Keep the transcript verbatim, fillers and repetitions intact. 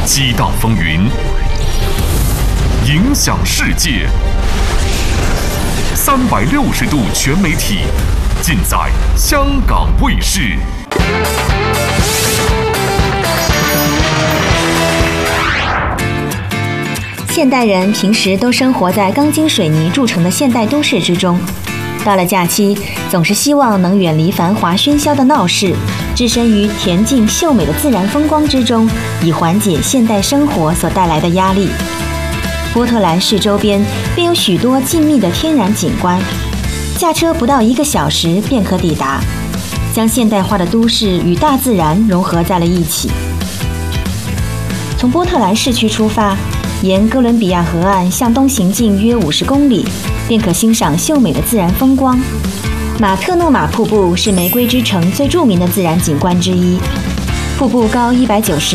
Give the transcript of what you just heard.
激荡风云，影响世界。三百六十度全媒体，尽在香港卫视。 现代人平时都生活在钢筋水泥铸成的现代都市之中，到了假期，总是希望能远离繁华喧嚣的闹市，置身于恬静秀美的自然风光之中，以缓解现代生活所带来的压力。波特兰市周边便有许多静谧的天然景观，驾车不到一个小时便可抵达，将现代化的都市与大自然融合在了一起。从波特兰市区出发，沿哥伦比亚河岸向东行进约五十公里，便可欣赏秀美的自然风光。马特诺马瀑布是玫瑰之城最著名的自然景观之一，瀑布高一百九十